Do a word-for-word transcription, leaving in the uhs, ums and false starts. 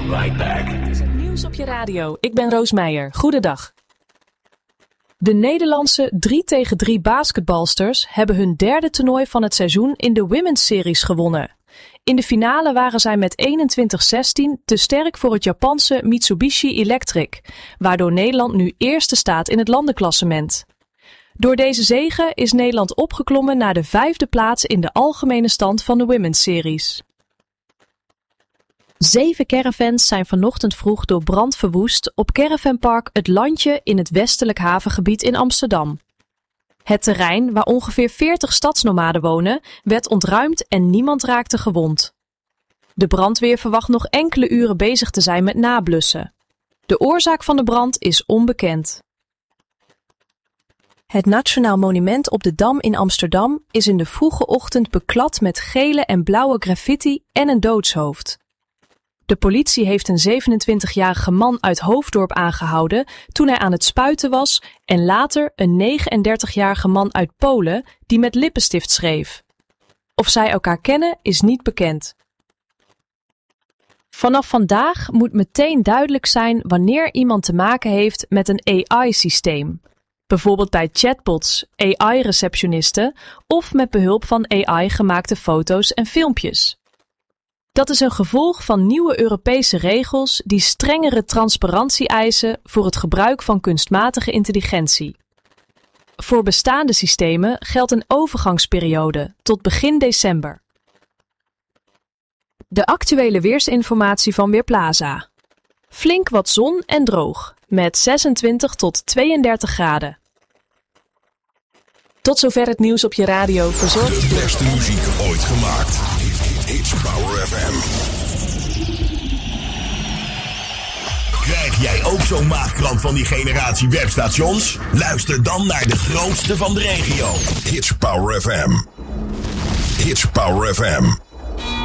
right back. Het is het nieuws op je radio. Ik ben Roos Meijer. Goedendag. De Nederlandse drie tegen drie basketbalsters hebben hun derde toernooi van het seizoen in de Women's Series gewonnen. In de finale waren zij met eenentwintig zestien te sterk voor het Japanse Mitsubishi Electric, waardoor Nederland nu eerste staat in het landenklassement. Door deze zege is Nederland opgeklommen naar de vijfde plaats in de algemene stand van de Women's Series. Zeven caravans zijn vanochtend vroeg door brand verwoest op caravanpark Het Landje in het westelijk havengebied in Amsterdam. Het terrein, waar ongeveer veertig stadsnomaden wonen, werd ontruimd en niemand raakte gewond. De brandweer verwacht nog enkele uren bezig te zijn met nablussen. De oorzaak van de brand is onbekend. Het Nationaal Monument op de Dam in Amsterdam is in de vroege ochtend beklad met gele en blauwe graffiti en een doodshoofd. De politie heeft een zevenentwintigjarige man uit Hoofddorp aangehouden toen hij aan het spuiten was en later een negenendertigjarige man uit Polen die met lippenstift schreef. Of zij elkaar kennen is niet bekend. Vanaf vandaag moet meteen duidelijk zijn wanneer iemand te maken heeft met een A I-systeem. Bijvoorbeeld bij chatbots, A I-receptionisten of met behulp van A I gemaakte foto's en filmpjes. Dat is een gevolg van nieuwe Europese regels die strengere transparantie eisen voor het gebruik van kunstmatige intelligentie. Voor bestaande systemen geldt een overgangsperiode tot begin december. De actuele weersinformatie van Weerplaza. Flink wat zon en droog, met zesentwintig tot tweeëndertig graden. Tot zover het nieuws op je radio, verzorgd. De beste muziek ooit gemaakt. It's Power F M. Krijg jij ook zo'n maagkramp van die generatie webstations? Luister dan naar de grootste van de regio. It's Power F M. It's Power F M.